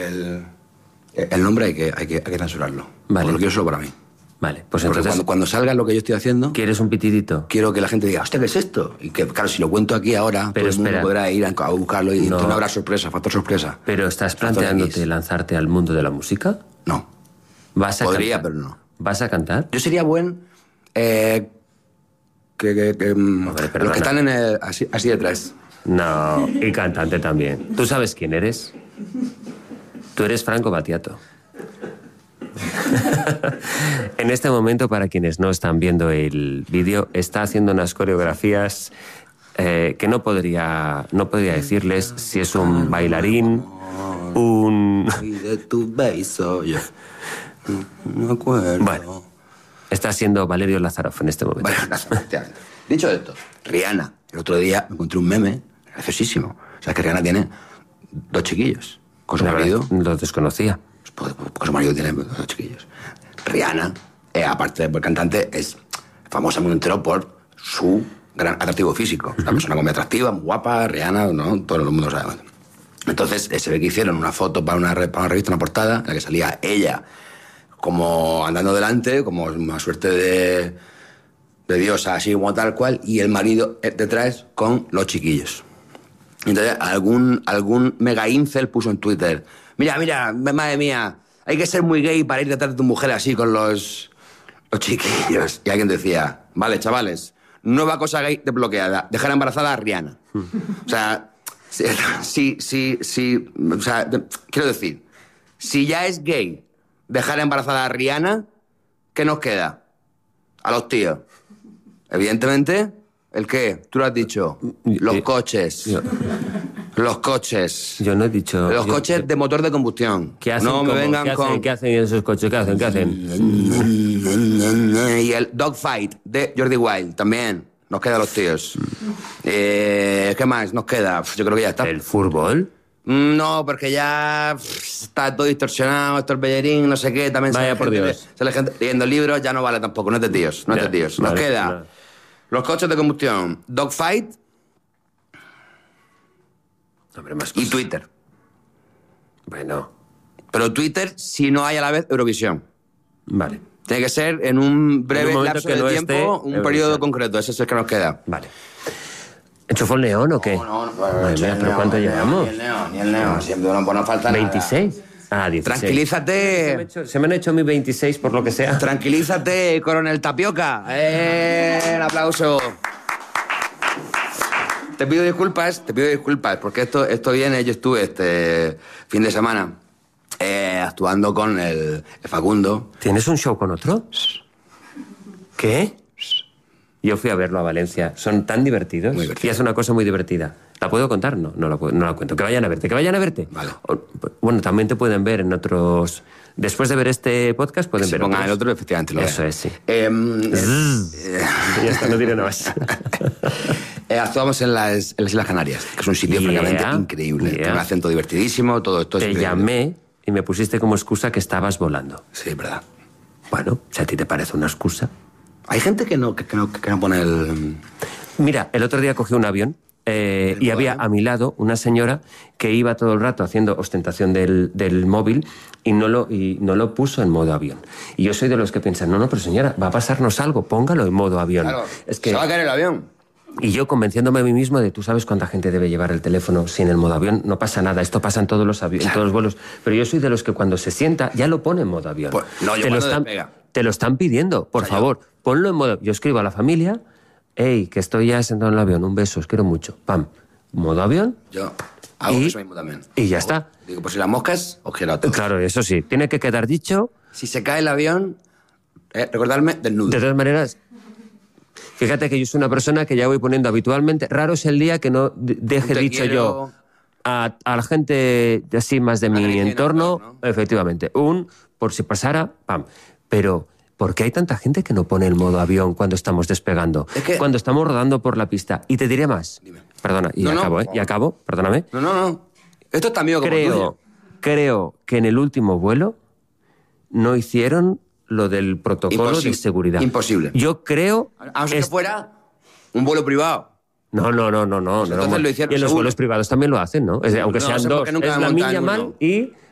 el nombre hay que censurarlo. Vale. Porque lo quiero solo para mí. Vale, pues porque entonces... cuando salga lo que yo estoy haciendo... ¿Quieres un pitidito? Quiero que la gente diga, hostia, ¿qué es esto? Y que, claro, si lo cuento aquí ahora, pero todo el mundo podrá ir a buscarlo y no habrá sorpresa, factor sorpresa. ¿Pero estás planteándote lanzarte al mundo de la música? No. Podría, pero no. ¿Vas a cantar? Yo sería buen... los que están en así detrás. No, y cantante también. ¿Tú sabes quién eres? Tú eres Franco Battiato. En este momento, para quienes no están viendo el vídeo, está haciendo unas coreografías que no podría decirles si es un bailarín, Y de tu beso, yo no me acuerdo. Bueno, está siendo Valerio Lázaro en este momento. Bueno, efectivamente. Dicho esto, Rihanna. El otro día me encontré un meme graciosísimo. O sea, que Rihanna tiene 2 chiquillos. Con su marido. Lo desconocía. Porque su marido tiene 2 chiquillos. Rihanna, aparte de cantante, es famosa muy entero por su gran atractivo físico. Una persona muy atractiva, muy guapa, Rihanna, ¿no? Todo el mundo sabe. Entonces, se ve que hicieron una foto para una revista, una portada, en la que salía ella como andando delante, como una suerte de diosa, así como tal cual, y el marido detrás con los chiquillos. Entonces, algún mega incel puso en Twitter, mira, madre mía, hay que ser muy gay para ir detrás de tu mujer así con los chiquillos. Y alguien decía, vale, chavales, nueva cosa gay desbloqueada, dejar embarazada a Rihanna. O sea, o sea, quiero decir, si ya es gay dejar embarazada a Rihanna, ¿qué nos queda? A los tíos. Evidentemente, ¿el qué? Tú lo has dicho. Los coches. Los coches. Yo no he dicho... Los coches de motor de combustión. ¿Qué hacen? No me vengan ¿Qué hacen esos coches? ¿Qué hacen? Y el Dogfight de Jordi Wild también. Nos queda a los tíos. ¿Qué más nos queda? Yo creo que ya está. ¿El fútbol? No, porque ya está todo distorsionado, esto el bellerín, no sé qué, también vaya por Dios. Sale gente leyendo libros, ya no vale tampoco, no es de tíos, no es de tíos. Nos queda los coches de combustión, Dogfight y Twitter. Bueno. Pero Twitter, si no hay a la vez Eurovisión. Vale. Tiene que ser en un breve lapso de tiempo, un periodo concreto, ese es el que nos queda. Vale. ¿Enchufó el neón o qué? No, ¿pero cuánto llevamos? Ni el neón, siempre no falta nada. ¿26? Ah, 16. Tranquilízate. Se me han hecho mis 26 por lo que sea. Tranquilízate, coronel Tapioca. Un aplauso. Te pido disculpas, porque esto viene, yo estuve este fin de semana actuando con el Facundo. ¿Tienes un show con otro? ¿Qué? Yo fui a verlo a Valencia. Son tan divertidos. Muy divertido. Y es una cosa muy divertida. ¿La puedo contar? No la cuento. Que vayan a verte. Vale. Bueno, también te pueden ver en otros... Después de ver este podcast pueden ver pongan otros. el otro, efectivamente. Eso es, sí. Ya está, no diré nada más. Actuamos en las Islas Canarias, que es un sitio francamente increíble. Tiene un acento divertidísimo, todo esto es Te increíble. llamé y me pusiste como excusa que estabas volando. Sí, es verdad. Bueno, si a ti te parece una excusa... Hay gente que no pone el... Mira, el otro día cogí un avión y había a mi lado una señora que iba todo el rato haciendo ostentación del móvil y no lo puso en modo avión. Y yo soy de los que piensan, no, pero señora, va a pasarnos algo, póngalo en modo avión. Claro, es que... se va a caer el avión. Y yo convenciéndome a mí mismo de, tú sabes cuánta gente debe llevar el teléfono sin el modo avión, no pasa nada, esto pasa en todos los en todos los vuelos. Pero yo soy de los que cuando se sienta ya lo pone en modo avión. Pues, no, yo cuando despega. Te lo están pidiendo, por favor, ponlo en modo... Yo escribo a la familia, hey, que estoy ya sentado en el avión, un beso, os quiero mucho, pam, modo avión. Yo hago eso mismo también. Y ya está. Digo, pues si las moscas, os quiero a todos. Claro, eso sí, tiene que quedar dicho. Si se cae el avión, recordarme desnudo. De todas maneras, fíjate que yo soy una persona que ya voy poniendo habitualmente, raro es el día que no deje dicho yo a la gente así más de mi entorno, ¿no? Efectivamente, por si pasara, pam. Pero, ¿por qué hay tanta gente que no pone el modo avión cuando estamos despegando? Es que... Cuando estamos rodando por la pista. Y te diré más. Dime. Perdona, y acabo, perdóname. No. Esto es tan mío como tuyo. Creo que en el último vuelo no hicieron lo del protocolo de seguridad. Imposible. Yo creo... Aunque que fuera un vuelo privado. No. Entonces lo hicieron y en los vuelos privados también lo hacen, ¿no? Aunque sean dos. Nunca es la milla mal y